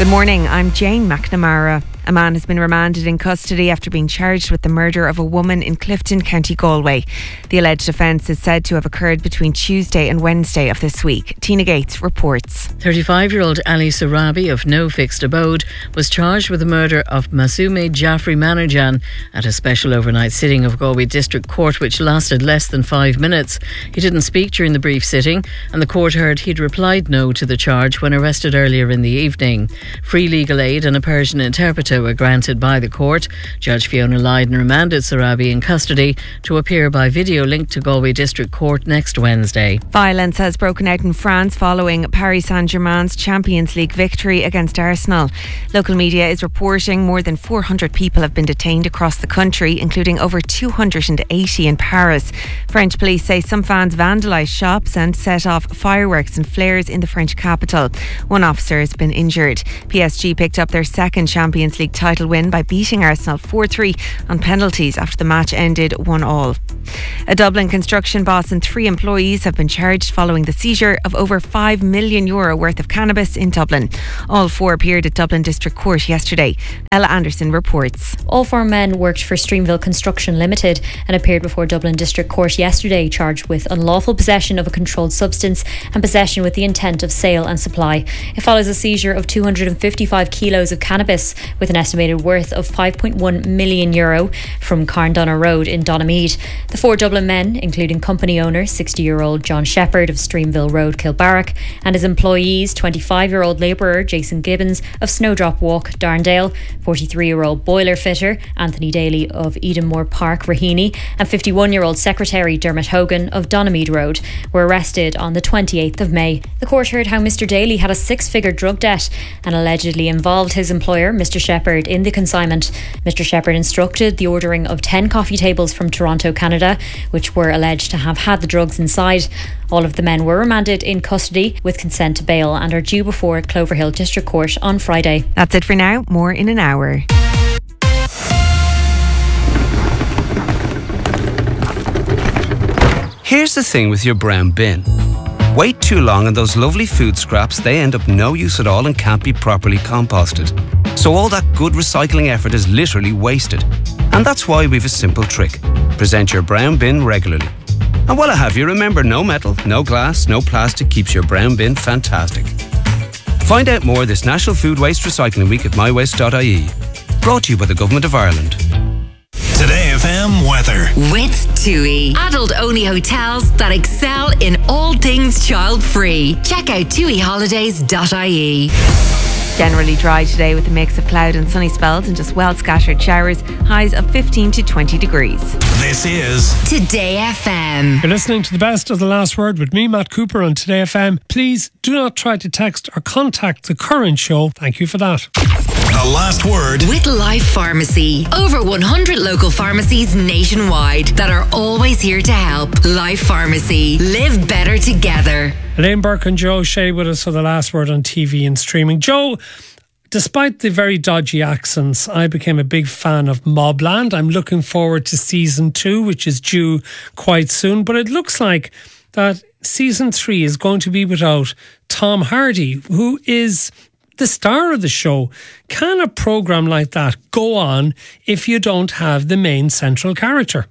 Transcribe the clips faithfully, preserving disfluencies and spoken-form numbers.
Good morning, I'm Jane McNamara. A man has been remanded in custody after being charged with the murder of a woman in Clifton, County Galway. The alleged offence is said to have occurred between Tuesday and Wednesday of this week. Tina Gates reports. thirty-five-year-old Ali Sarabi of no fixed abode was charged with the murder of Masume Jaffrey Manajan at a special overnight sitting of Galway District Court, which lasted less than five minutes. He didn't speak during the brief sitting, and the court heard he'd replied no to the charge when arrested earlier in the evening. Free legal aid and a Persian interpreter were granted by the court. Judge Fiona Lydon remanded Sarabi in custody to appear by video link to Galway District Court next Wednesday. Violence has broken out in France following Paris Saint-Germain's Champions League victory against Arsenal. Local media is reporting more than four hundred people have been detained across the country, including over two hundred eighty in Paris. French police say some fans vandalised shops and set off fireworks and flares in the French capital. One officer has been injured. P S G picked up their second Champions League title win by beating Arsenal four three on penalties after the match ended one all. A Dublin construction boss and three employees have been charged following the seizure of over five million euro worth of cannabis in Dublin. All four appeared at Dublin District Court yesterday. Ella Anderson reports. All four men worked for Streamville Construction Limited and appeared before Dublin District Court yesterday, charged with unlawful possession of a controlled substance and possession with the intent of sale and supply. It follows a seizure of two hundred fifty-five kilos of cannabis with an estimated worth of five point one million euro from Carndonagh Road in Donamead. The four Dublin men, including company owner sixty-year-old John Shepherd of Streamville Road, Kilbarrack, and his employees twenty-five-year-old labourer Jason Gibbons of Snowdrop Walk, Darndale, forty-three-year-old boiler fitter Anthony Daly of Edenmore Park, Raheny, and fifty-one-year-old secretary Dermot Hogan of Donamead Road, were arrested on the twenty-eighth of May. The court heard how Mister Daly had a six-figure drug debt and allegedly involved his employer, Mister Shepherd, in the consignment. Mister Shepherd instructed the ordering of ten coffee tables from Toronto, Canada, which were alleged to have had the drugs inside. All of the men were remanded in custody with consent to bail and are due before Cloverhill District Court on Friday. That's it for now. More in an hour. Here's the thing with your brown bin. Wait too long and those lovely food scraps, they end up no use at all and can't be properly composted. So all that good recycling effort is literally wasted. And that's why we've a simple trick. Present your brown bin regularly. And while I have you, remember, no metal, no glass, no plastic keeps your brown bin fantastic. Find out more this National Food Waste Recycling Week at my waste dot I E. Brought to you by the Government of Ireland. Today F M weather. With TUI. Adult-only hotels that excel in all things child-free. Check out tui holidays dot I E. Generally dry today with a mix of cloud and sunny spells and just well scattered showers. Highs of fifteen to twenty degrees. This is Today F M. You're listening to the best of the last word with me, Matt Cooper, on Today F M. Please do not try to text or contact the current show. Thank you for that. The last word with Life Pharmacy. Over one hundred local pharmacies nationwide that are always here to help. Life Pharmacy. Live better together. Elaine Burke and Joe Shea with us for the last word on T V and streaming. Joe, despite the very dodgy accents, I became a big fan of Mobland. I'm looking forward to season two, which is due quite soon. But it looks like that season three is going to be without Tom Hardy, who is the star of the show. Can a programme like that go on if you don't have the main central character?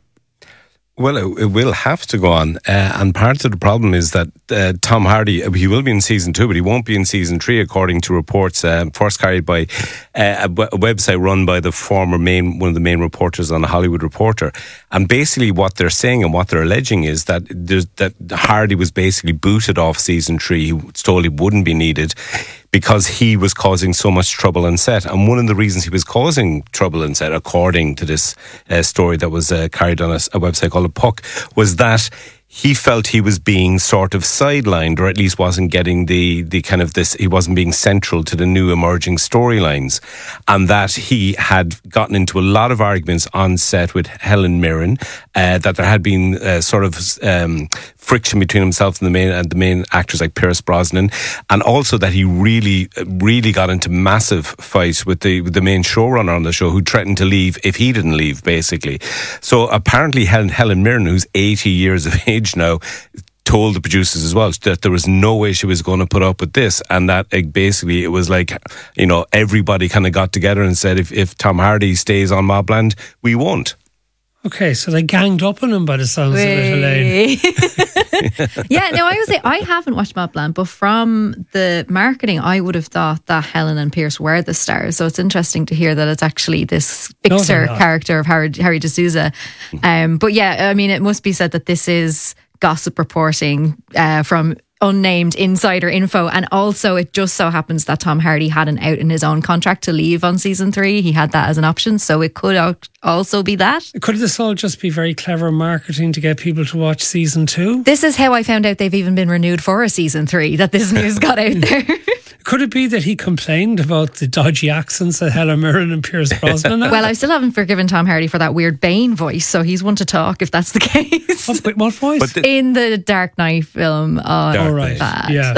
Well, it, it will have to go on. Uh, and part of the problem is that uh, Tom Hardy, he will be in season two, but he won't be in season three, according to reports uh, first carried by uh, a, w- a website run by the former main, one of the main reporters on the Hollywood Reporter. And basically what they're saying and what they're alleging is that there's, that Hardy was basically booted off season three. He was told he wouldn't be needed because he was causing so much trouble on set. And one of the reasons he was causing trouble on set, according to this uh, story that was uh, carried on a, a website called The Puck, was that he felt he was being sort of sidelined, or at least wasn't getting the, the kind of this, he wasn't being central to the new emerging storylines. And that he had gotten into a lot of arguments on set with Helen Mirren, uh, that there had been uh, sort of um, friction between himself and the main and the main actors like Pierce Brosnan, and also that he really, really got into massive fights with the with the main showrunner on the show, who threatened to leave if he didn't leave, basically. So apparently Helen, Helen Mirren, who's eighty years of age now, told the producers as well that there was no way she was going to put up with this, and that like, basically it was like, you know, everybody kind of got together and said, if, if Tom Hardy stays on Mobland, we won't. Okay, so they ganged up on him by the sounds Wait. of it, Elaine. Yeah, no, I would say I haven't watched Mobland, but from the marketing, I would have thought that Helen and Pierce were the stars. So it's interesting to hear that it's actually this No, fixer they're not. character of Harry, Harry D'Souza. Um, but yeah, I mean, it must be said that this is gossip reporting uh, from unnamed insider info, and also it just so happens that Tom Hardy had an out in his own contract to leave on season three. He had that as an option, so it could al- also be that. Could this all just be very clever marketing to get people to watch season two? This is how I found out they've even been renewed for a season three, that this news got out there. Could it be that he complained about the dodgy accents that Helen Mirren and Pierce Brosnan had? Well, I still haven't forgiven Tom Hardy for that weird Bane voice, so he's one to talk if that's the case. What, wait, what voice? But the- In the Dark Knight film, uh, Dark All right, bad. yeah.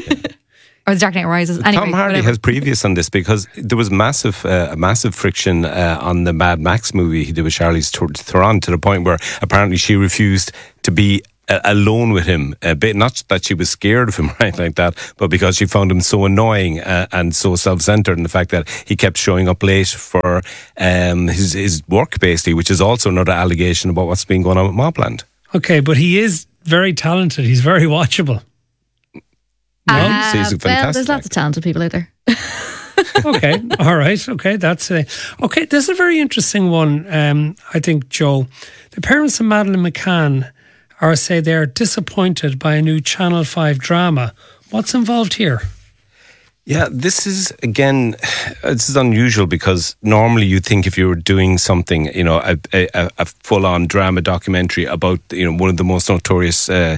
or the Dark Knight Rises. Anyway, Tom Hardy whatever. has previous on this because there was massive, uh, massive friction uh, on the Mad Max movie he did with Charlize Theron, to the point where apparently she refused to be uh, alone with him. A bit, not that she was scared of him, right, like that, but because she found him so annoying uh, and so self-centered, and the fact that he kept showing up late for um, his his work, basically, which is also another allegation about what's been going on with Mobland. Okay, but he is very talented. He's very watchable. No? Uh, So he's a well, fantastic there's lots of talented people out there. Okay, all right. Okay, that's uh, okay. This is a very interesting one. Um, I think, Joe, the parents of Madeleine McCann are say they're disappointed by a new Channel Five drama. What's involved here? Yeah, this is, again, this is unusual because normally you think if you were doing something, you know, a, a, a full-on drama documentary about, you know, one of the most notorious uh,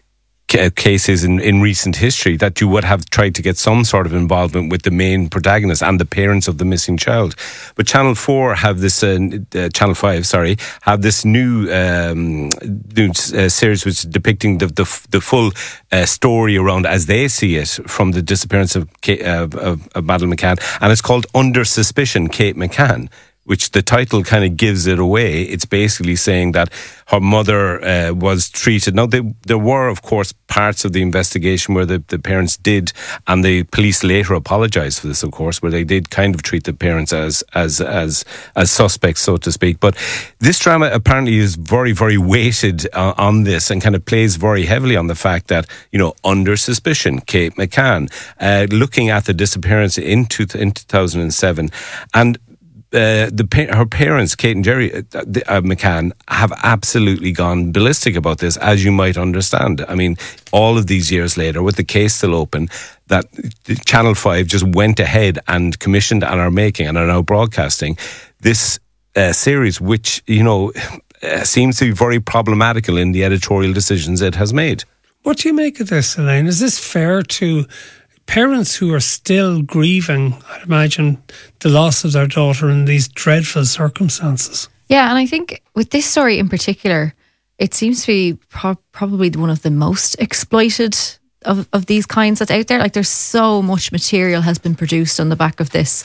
ca- cases in, in recent history, that you would have tried to get some sort of involvement with the main protagonist and the parents of the missing child. But Channel four have this, uh, uh, Channel five, sorry, have this new, um, new uh, series which is depicting the, the, the full uh, story around, as they see it, from the disappearance of, Kate, uh, of, of Madeleine McCann. And it's called Under Suspicion, Kate McCann, which the title kind of gives it away. It's basically saying that her mother uh, was treated. Now, they, there were, of course, parts of the investigation where the, the parents did, and the police later apologised for this, of course, where they did kind of treat the parents as as as as suspects, so to speak. But this drama apparently is very, very weighted uh, on this, and kind of plays very heavily on the fact that, you know, Under Suspicion, Kate McCann, uh, looking at the disappearance in, two, in two thousand seven, and Uh, the her parents, Kate and Jerry uh, uh, McCann, have absolutely gone ballistic about this, as you might understand. I mean, all of these years later, with the case still open, that Channel five just went ahead and commissioned and are making and are now broadcasting this uh, series, which, you know, uh, seems to be very problematical in the editorial decisions it has made. What do you make of this, Elaine? Is this fair to parents who are still grieving, I'd imagine, the loss of their daughter in these dreadful circumstances? Yeah, and I think with this story in particular, it seems to be pro- probably one of the most exploited of, of these kinds that's out there. Like, there's so much material has been produced on the back of this,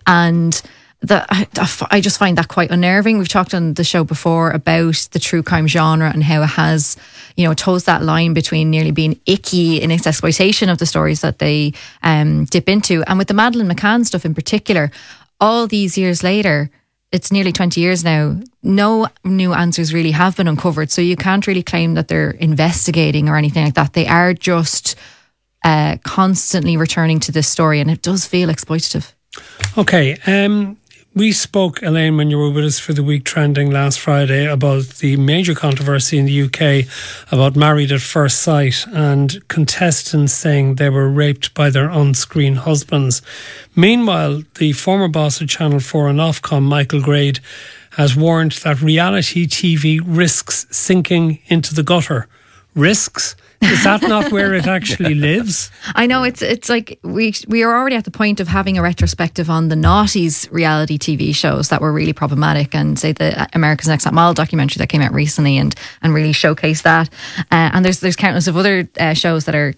and that I, I just find that quite unnerving. We've talked on the show before about the true crime genre and how it has, you know, toes that line between nearly being icky in its exploitation of the stories that they um, dip into. And with the Madeleine McCann stuff in particular, all these years later, it's nearly twenty years now, no new answers really have been uncovered. So you can't really claim that they're investigating or anything like that. They are just uh, constantly returning to this story, and it does feel exploitative. Okay, um, we spoke, Elaine, when you were with us for the week trending last Friday, about the major controversy in the U K about Married at First Sight and contestants saying they were raped by their on-screen husbands. Meanwhile, the former boss of Channel four and Ofcom, Michael Grade, has warned that reality T V risks sinking into the gutter. Risks? Is that not where it actually lives? I know, it's it's like we we are already at the point of having a retrospective on the noughties reality T V shows that were really problematic, and say the America's Next Top Model documentary that came out recently and and really showcased that. Uh, and there's there's countless of other uh, shows that are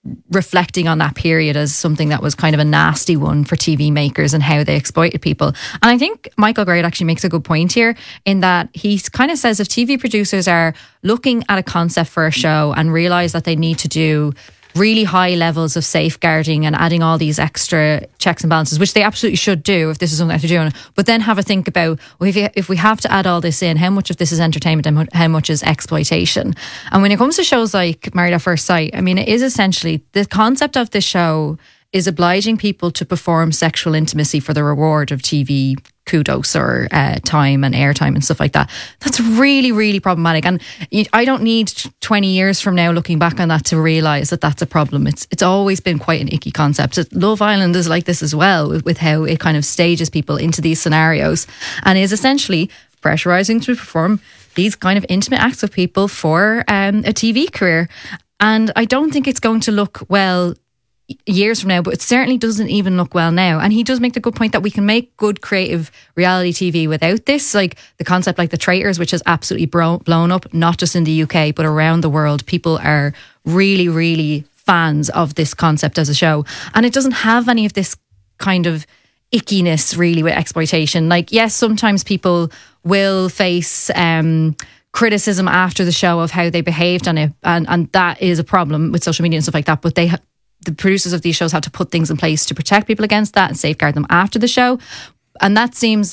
reflecting on that period as something that was kind of a nasty one for T V makers and how they exploited people. And I think Michael Grade actually makes a good point here in that he kind of says if T V producers are looking at a concept for a show and realise that they need to do really high levels of safeguarding and adding all these extra checks and balances, which they absolutely should do if this is something that they're doing, but then have a think about, well, if, you, if we have to add all this in, how much of this is entertainment and how much is exploitation? And when it comes to shows like Married at First Sight, I mean, it is essentially, the concept of this show is obliging people to perform sexual intimacy for the reward of T V kudos or uh, time and airtime and stuff like that. That's really, really problematic. And I don't need twenty years from now looking back on that to realise that that's a problem. It's it's always been quite an icky concept. Love Island is like this as well, with, with how it kind of stages people into these scenarios and is essentially pressurising to perform these kind of intimate acts with people for um, a T V career. And I don't think it's going to look well years from now, but it certainly doesn't even look well now. And he does make the good point that we can make good creative reality T V without this, like the concept like The Traitors, which has absolutely bro- blown up, not just in the U K but around the world. People are really, really fans of this concept as a show, and it doesn't have any of this kind of ickiness really with exploitation. Like, yes, sometimes people will face um criticism after the show of how they behaved on it, and, and that is a problem with social media and stuff like that, but they ha- the producers of these shows have to put things in place to protect people against that and safeguard them after the show. And that seems